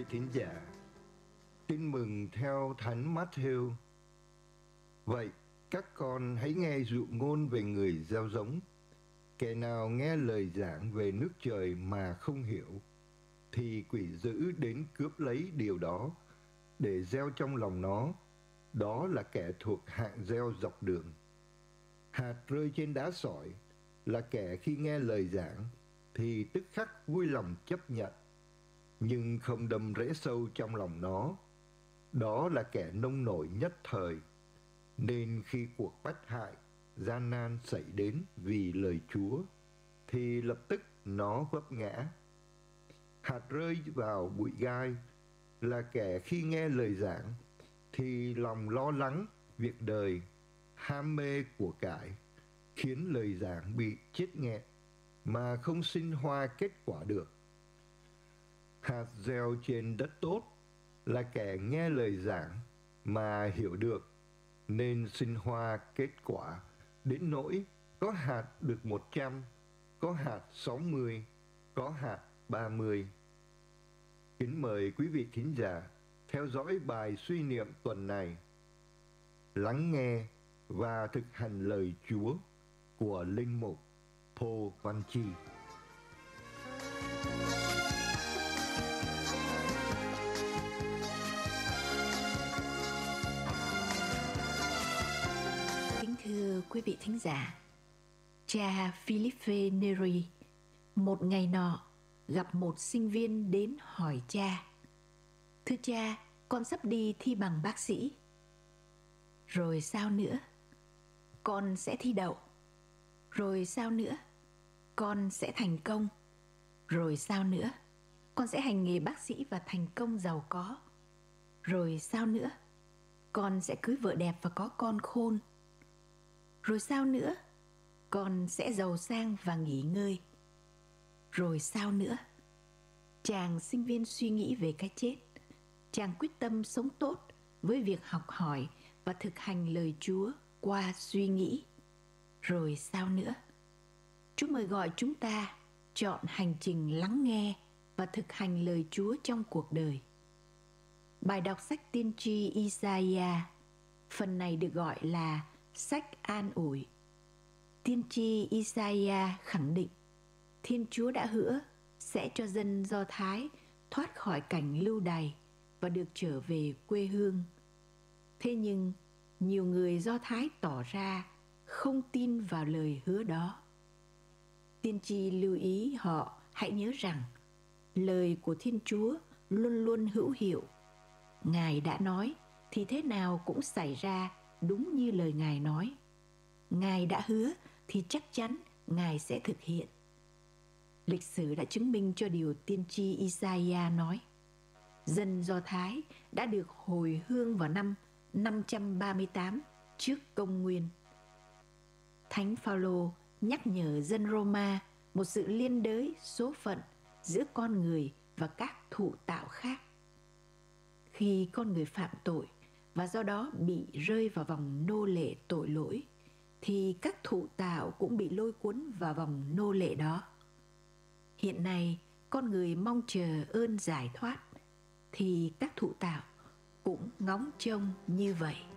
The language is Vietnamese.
vị thính giả, tin mừng theo Thánh Matthew. Vậy các con hãy nghe dụ ngôn về người gieo giống. Kẻ nào nghe lời giảng về nước trời mà không hiểu, thì quỷ dữ đến cướp lấy điều đó để gieo trong lòng nó. Đó là kẻ thuộc hạng gieo dọc đường. Hạt rơi trên đá sỏi là kẻ khi nghe lời giảng thì tức khắc vui lòng chấp nhận, nhưng không đâm rễ sâu trong lòng nó. Đó là kẻ nông nổi nhất thời, nên khi cuộc bách hại, gian nan xảy đến vì lời Chúa, thì lập tức nó vấp ngã. Hạt rơi vào bụi gai là kẻ khi nghe lời giảng thì lòng lo lắng việc đời, ham mê của cải, khiến lời giảng bị chết nghẹn mà không sinh hoa kết quả được. Hạt gieo trên đất tốt là kẻ nghe lời giảng mà hiểu được, nên sinh hoa kết quả, đến nỗi có hạt được 100, có hạt 60, có hạt 30. Kính mời quý vị thính giả theo dõi bài suy niệm tuần này, lắng nghe và thực hành lời Chúa của Linh mục Paul Văn Chi. Kính thưa quý vị thính giả, cha Philippe Neri một ngày nọ gặp một sinh viên đến hỏi cha: "Thưa cha, con sắp đi thi bằng bác sĩ." "Rồi sao nữa?" "Con sẽ thi đậu." "Rồi sao nữa?" "Con sẽ thành công." "Rồi sao nữa?" "Con sẽ hành nghề bác sĩ và thành công giàu có." "Rồi sao nữa?" "Con sẽ cưới vợ đẹp và có con khôn." "Rồi sao nữa?" "Con sẽ giàu sang và nghỉ ngơi." "Rồi sao nữa?" Chàng sinh viên suy nghĩ về cái chết. Chàng quyết tâm sống tốt với việc học hỏi và thực hành lời Chúa qua suy nghĩ. Rồi sao nữa? Chúa mời gọi chúng ta chọn hành trình lắng nghe và thực hành lời Chúa trong cuộc đời. Bài đọc sách tiên tri Isaiah, phần này được gọi là sách an ủi. Tiên tri Isaiah khẳng định Thiên Chúa đã hứa sẽ cho dân Do Thái thoát khỏi cảnh lưu đày và được trở về quê hương. Thế nhưng nhiều người Do Thái tỏ ra không tin vào lời hứa đó. Tiên tri lưu ý họ hãy nhớ rằng lời của Thiên Chúa luôn luôn hữu hiệu. Ngài đã nói thì thế nào cũng xảy ra đúng như lời Ngài nói. Ngài đã hứa thì chắc chắn Ngài sẽ thực hiện. Lịch sử đã chứng minh cho điều tiên tri Isaiah nói. Dân Do Thái đã được hồi hương vào năm 538 trước công nguyên. Thánh Phaolô nhắc nhở dân Roma một sự liên đới số phận giữa con người và các thụ tạo khác. Khi con người phạm tội và do đó bị rơi vào vòng nô lệ tội lỗi, thì các thụ tạo cũng bị lôi cuốn vào vòng nô lệ đó. Hiện nay, con người mong chờ ơn giải thoát, thì các thụ tạo cũng ngóng trông như vậy.